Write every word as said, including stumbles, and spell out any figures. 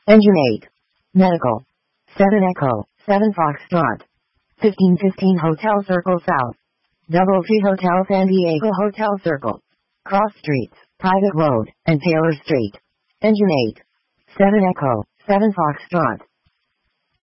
Engine eight. Medical. seven Echo, seven Foxtrot. fifteen fifteen Hotel Circle South. Doubletree Hotel San Diego Hotel Circle. Cross Streets, Private Road, and Taylor Street. Engine eight. seven Echo, seven Foxtrot.